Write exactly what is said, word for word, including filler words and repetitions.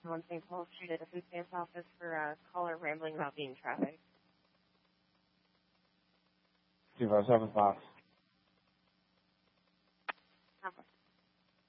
on Saint Paul Street at the food stamps office for a caller rambling about being trafficked. two five seven Fox. Okay.